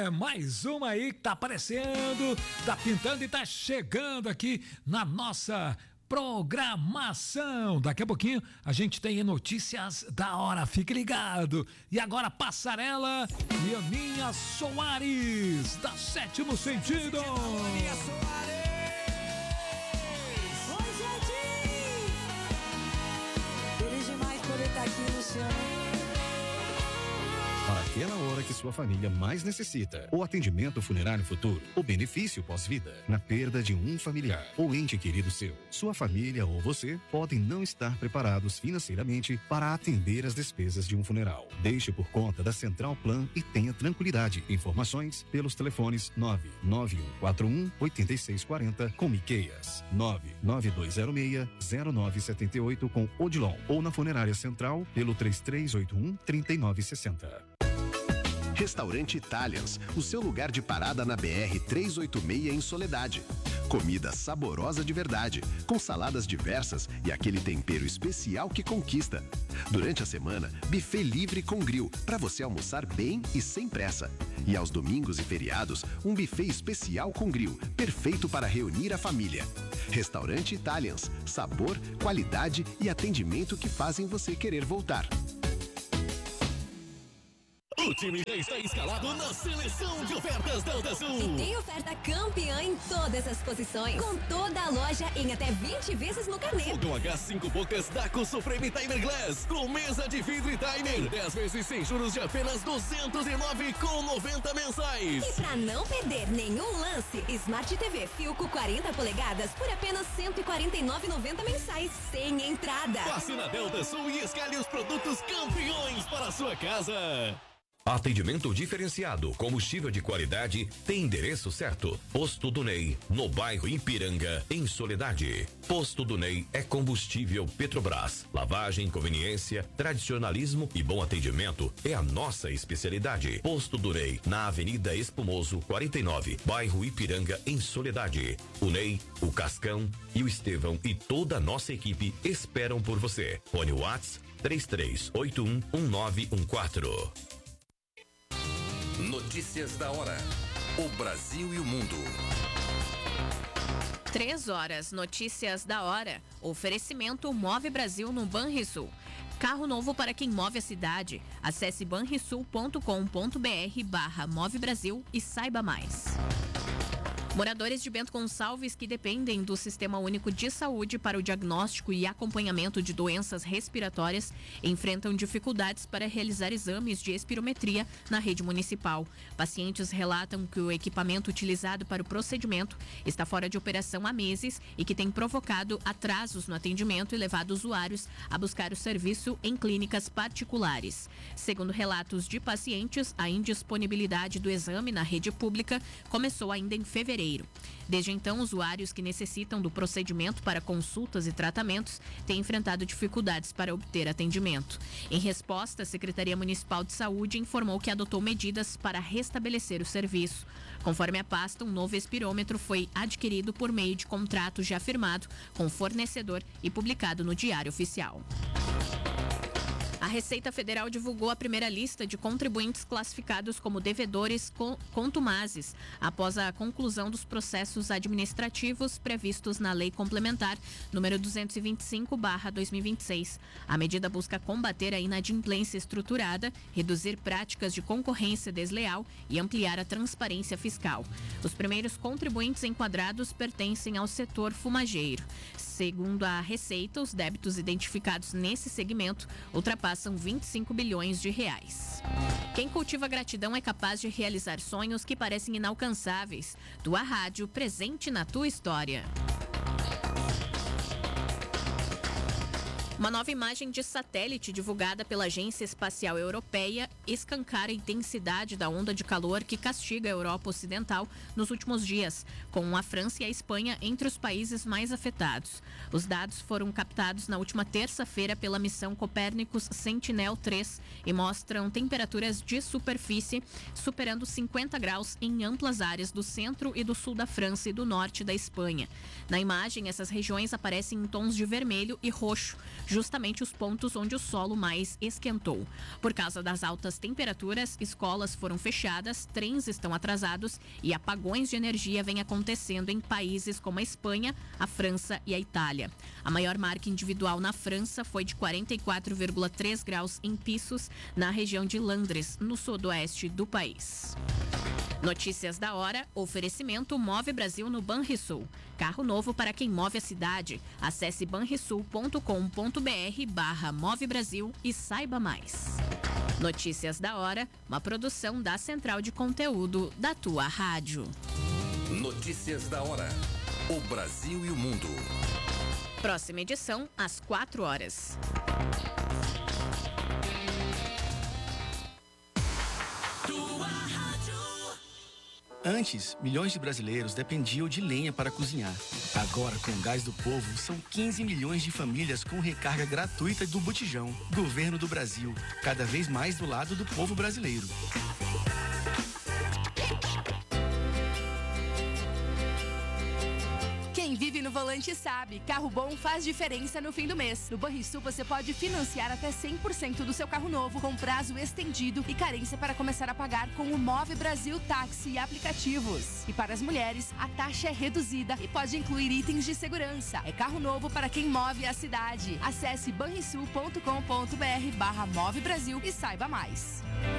mais uma aí que tá aparecendo, tá pintando e tá chegando aqui na nossa programação. Daqui a pouquinho a gente tem notícias da hora, fique ligado. E agora Passarela e Aninha Soares, da Sétimo Sentido. Aninha Soares. Oi, gente. Feliz demais poder estar aqui, Luciano. Para aquela hora que sua família mais necessita. O atendimento funerário futuro. O benefício pós-vida. Na perda de um familiar ou ente querido seu. Sua família ou você podem não estar preparados financeiramente para atender as despesas de um funeral. Deixe por conta da Central Plan e tenha tranquilidade. Informações pelos telefones 99141-8640 com Miqueias, 99206-0978 com Odilon ou na Funerária Central pelo 3381-3960. Restaurante Italians, o seu lugar de parada na BR-386 em Soledade. Comida saborosa de verdade, com saladas diversas e aquele tempero especial que conquista. Durante a semana, buffet livre com grill, para você almoçar bem e sem pressa. E aos domingos e feriados, um buffet especial com grill, perfeito para reunir a família. Restaurante Italians, sabor, qualidade e atendimento que fazem você querer voltar. O time já está escalado na seleção de ofertas Delta Sul. E tem oferta campeã em todas as posições. Com toda a loja em até 20 vezes no carnê. Fogão H5 bocas Daco Supreme Timer Glass. Com mesa de vidro e timer. 10 vezes sem juros de apenas 209,90 mensais. E pra não perder nenhum lance, Smart TV Filco 40 polegadas por apenas 149,90 mensais. Sem entrada. Passe na Delta Sul e escale os produtos campeões para a sua casa. Atendimento diferenciado, combustível de qualidade, tem endereço certo. Posto do Ney, no bairro Ipiranga, em Soledade. Posto do Ney é combustível Petrobras. Lavagem, conveniência, tradicionalismo e bom atendimento é a nossa especialidade. Posto do Ney, na Avenida Espumoso, 49, bairro Ipiranga, em Soledade. O Ney, o Cascão e o Estevão e toda a nossa equipe esperam por você. Fone Whats 33811914. Notícias da hora. O Brasil e o mundo. 3 horas, notícias da hora. Oferecimento Move Brasil no Banrisul. Carro novo para quem move a cidade. Acesse banrisul.com.br/Move Brasil e saiba mais. Moradores de Bento Gonçalves que dependem do Sistema Único de Saúde para o diagnóstico e acompanhamento de doenças respiratórias enfrentam dificuldades para realizar exames de espirometria na rede municipal. Pacientes relatam que o equipamento utilizado para o procedimento está fora de operação há meses e que tem provocado atrasos no atendimento e levado usuários a buscar o serviço em clínicas particulares. Segundo relatos de pacientes, a indisponibilidade do exame na rede pública começou ainda em fevereiro. Desde então, usuários que necessitam do procedimento para consultas e tratamentos têm enfrentado dificuldades para obter atendimento. Em resposta, a Secretaria Municipal de Saúde informou que adotou medidas para restabelecer o serviço. Conforme a pasta, um novo espirômetro foi adquirido por meio de contrato já firmado com o fornecedor e publicado no Diário Oficial. A Receita Federal divulgou a primeira lista de contribuintes classificados como devedores contumazes após a conclusão dos processos administrativos previstos na Lei Complementar número 225/2026. A medida busca combater a inadimplência estruturada, reduzir práticas de concorrência desleal e ampliar a transparência fiscal. Os primeiros contribuintes enquadrados pertencem ao setor fumageiro. Segundo a Receita, os débitos identificados nesse segmento ultrapassam 25 bilhões de reais. Quem cultiva gratidão é capaz de realizar sonhos que parecem inalcançáveis. Tua Rádio, presente na tua história. Uma nova imagem de satélite divulgada pela Agência Espacial Europeia escancara a intensidade da onda de calor que castiga a Europa Ocidental nos últimos dias, com a França e a Espanha entre os países mais afetados. Os dados foram captados na última terça-feira pela missão Copérnicus Sentinel-3 e mostram temperaturas de superfície superando 50 graus em amplas áreas do centro e do sul da França e do norte da Espanha. Na imagem, essas regiões aparecem em tons de vermelho e roxo, justamente os pontos onde o solo mais esquentou. Por causa das altas temperaturas, escolas foram fechadas, trens estão atrasados e apagões de energia vêm acontecendo em países como a Espanha, a França e a Itália. A maior marca individual na França foi de 44,3 graus em Pissos, na região de Landres, no sudoeste do país. Notícias da hora, oferecimento Move Brasil no Banrisul. Carro novo para quem move a cidade. Acesse banrisul.com.br/Move Brasil e saiba mais. Notícias da hora, uma produção da Central de Conteúdo da tua rádio. Notícias da hora. O Brasil e o mundo. Próxima edição, às 4 horas. Antes, milhões de brasileiros dependiam de lenha para cozinhar. Agora, com o Gás do Povo, são 15 milhões de famílias com recarga gratuita do botijão. Governo do Brasil, cada vez mais do lado do povo brasileiro. Quem vive no volante sabe, carro bom faz diferença no fim do mês. No Banrisul você pode financiar até 100% do seu carro novo com prazo estendido e carência para começar a pagar com o Move Brasil Táxi e aplicativos. E para as mulheres, a taxa é reduzida e pode incluir itens de segurança. É carro novo para quem move a cidade. Acesse banrisul.com.br/Move Brasil e saiba mais.